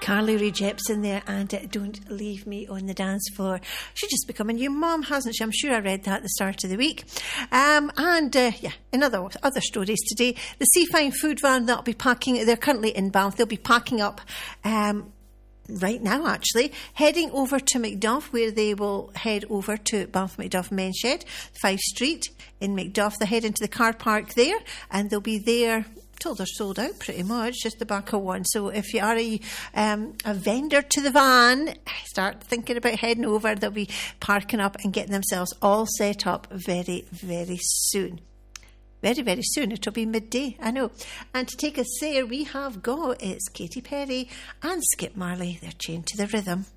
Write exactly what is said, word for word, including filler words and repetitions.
Carly Rae Jepsen there, and uh, Don't Leave Me on the Dance Floor. She's just become a new mum, hasn't she? I'm sure I read that at the start of the week. Um, and uh, yeah, in other, other stories today, the Seafine food van that'll be packing, they're currently in Banff, they'll be packing up um, right now actually, heading over to Macduff, where they will head over to Banff Macduff Men's Shed, Fife Street in Macduff. They'll head into the car park there, and they'll be there till they're sold out pretty much, just the back of one. So if you are a, um, a vendor to the van, start thinking about heading over. They'll be parking up and getting themselves all set up very, very soon. Very, very soon. It'll be midday, I know. And to take us there, we have got, it's Katy Perry and Skip Marley. They're chained to the rhythm.